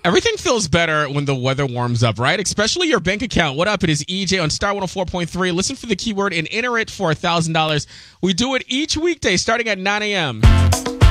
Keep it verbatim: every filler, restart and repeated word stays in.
Everything feels better when the weather warms up, right? Especially your bank account. What up? It is E J on Star one oh four point three. Listen for the keyword and enter it for one thousand dollars. We do it each weekday starting at nine a.m.